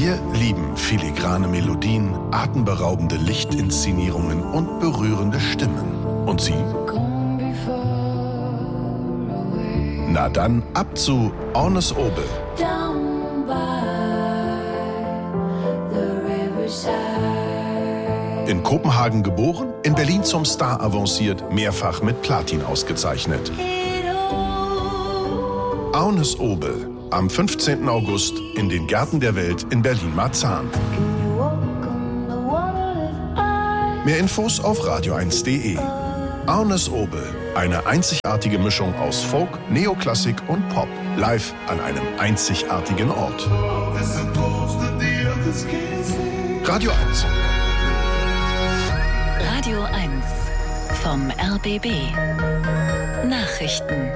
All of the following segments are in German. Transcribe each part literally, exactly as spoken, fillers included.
Wir lieben filigrane Melodien, atemberaubende Lichtinszenierungen und berührende Stimmen. Und Sie? Na dann ab zu Ornes Obel. In Kopenhagen geboren, in Berlin zum Star avanciert, mehrfach mit Platin ausgezeichnet. Ornes Obel, am fünfzehnten August in den Gärten der Welt in Berlin-Marzahn. Mehr Infos auf radio eins punkt de. Ornes Obel, eine einzigartige Mischung aus Folk, Neoklassik und Pop, live an einem einzigartigen Ort. Radio eins. Radio eins vom R B B. Nachrichten.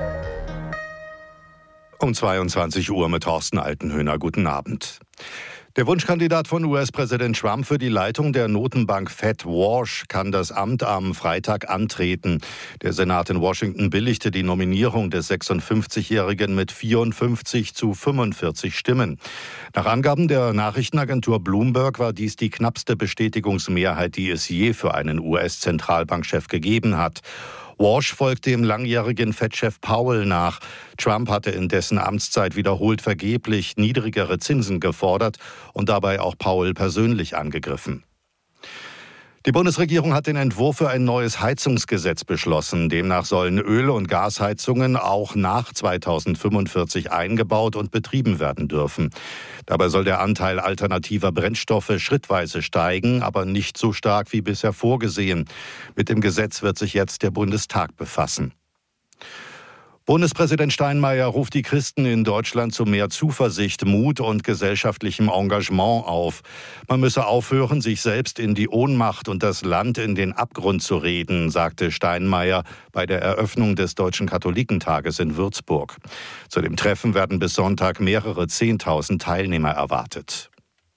Um zweiundzwanzig Uhr mit Thorsten Altenhöhner. Guten Abend. Der Wunschkandidat von U S-Präsident Trump für die Leitung der Notenbank Fed, Walsh, kann das Amt am Freitag antreten. Der Senat in Washington billigte die Nominierung des sechsundfünfzigjährigen mit vierundfünfzig zu fünfundvierzig Stimmen. Nach Angaben der Nachrichtenagentur Bloomberg war dies die knappste Bestätigungsmehrheit, die es je für einen U S-Zentralbankchef gegeben hat. Walsh folgte dem langjährigen Fed-Chef Powell nach. Trump hatte in dessen Amtszeit wiederholt vergeblich niedrigere Zinsen gefordert und dabei auch Powell persönlich angegriffen. Die Bundesregierung hat den Entwurf für ein neues Heizungsgesetz beschlossen. Demnach sollen Öl- und Gasheizungen auch nach zweitausendfünfundvierzig eingebaut und betrieben werden dürfen. Dabei soll der Anteil alternativer Brennstoffe schrittweise steigen, aber nicht so stark wie bisher vorgesehen. Mit dem Gesetz wird sich jetzt der Bundestag befassen. Bundespräsident Steinmeier ruft die Christen in Deutschland zu mehr Zuversicht, Mut und gesellschaftlichem Engagement auf. Man müsse aufhören, sich selbst in die Ohnmacht und das Land in den Abgrund zu reden, sagte Steinmeier bei der Eröffnung des Deutschen Katholikentages in Würzburg. Zu dem Treffen werden bis Sonntag mehrere Zehntausend Teilnehmer erwartet.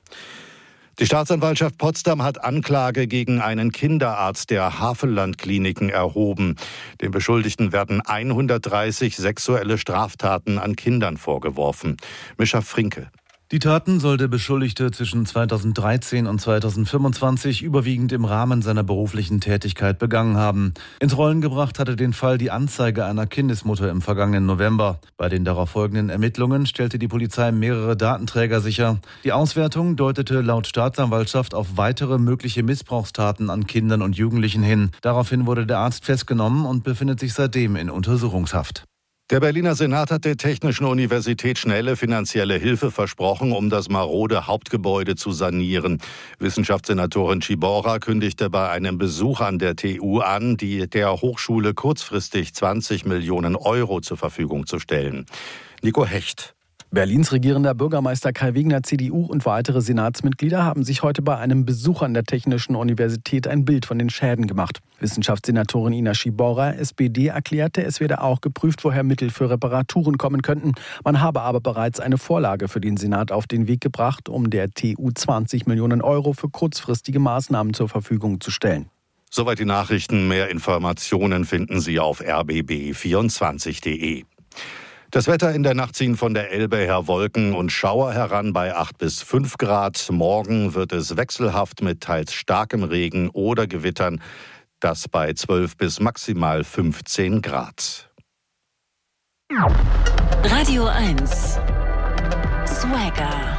Die Staatsanwaltschaft Potsdam hat Anklage gegen einen Kinderarzt der Havelland-Kliniken erhoben. Dem Beschuldigten werden hundertdreißig sexuelle Straftaten an Kindern vorgeworfen. Mischa Frinke. Die Taten soll der Beschuldigte zwischen zweitausenddreizehn und zweitausendfünfundzwanzig überwiegend im Rahmen seiner beruflichen Tätigkeit begangen haben. Ins Rollen gebracht hatte den Fall die Anzeige einer Kindesmutter im vergangenen November. Bei den darauf folgenden Ermittlungen stellte die Polizei mehrere Datenträger sicher. Die Auswertung deutete laut Staatsanwaltschaft auf weitere mögliche Missbrauchstaten an Kindern und Jugendlichen hin. Daraufhin wurde der Arzt festgenommen und befindet sich seitdem in Untersuchungshaft. Der Berliner Senat hat der Technischen Universität schnelle finanzielle Hilfe versprochen, um das marode Hauptgebäude zu sanieren. Wissenschaftssenatorin Ciborra kündigte bei einem Besuch an der T U an, die der Hochschule kurzfristig zwanzig Millionen Euro zur Verfügung zu stellen. Nico Hecht. Berlins regierender Bürgermeister Kai Wegner, C D U und weitere Senatsmitglieder haben sich heute bei einem Besuch an der Technischen Universität ein Bild von den Schäden gemacht. Wissenschaftssenatorin Ina Ciborra, S P D, erklärte, es werde auch geprüft, woher Mittel für Reparaturen kommen könnten. Man habe aber bereits eine Vorlage für den Senat auf den Weg gebracht, um der T U zwanzig Millionen Euro für kurzfristige Maßnahmen zur Verfügung zu stellen. Soweit die Nachrichten. Mehr Informationen finden Sie auf r b b vierundzwanzig punkt de. Das Wetter: in der Nacht ziehen von der Elbe her Wolken und Schauer heran bei acht bis fünf Grad. Morgen wird es wechselhaft mit teils starkem Regen oder Gewittern. Das bei zwölf bis maximal fünfzehn Grad. Radio eins. Swagger.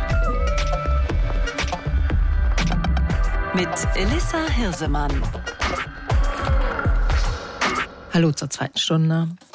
Mit Elissa Hirsemann. Hallo zur zweiten Stunde.